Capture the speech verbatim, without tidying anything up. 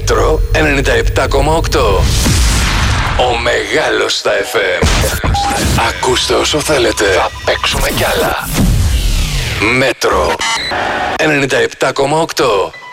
Μέτρο ενενήντα επτά κόμμα οκτώ. Ο μεγάλος στα εφ εμ. Ακούστε όσο θέλετε. Θα παίξουμε κι άλλα. Μέτρο ενενήντα επτά κόμμα οκτώ.